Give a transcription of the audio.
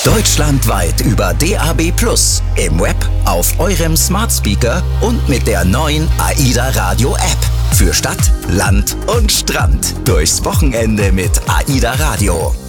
Deutschlandweit über DAB+, im Web, auf eurem Smart Speaker und mit der neuen AIDA Radio App. Für Stadt, Land und Strand. Durchs Wochenende mit AIDA Radio.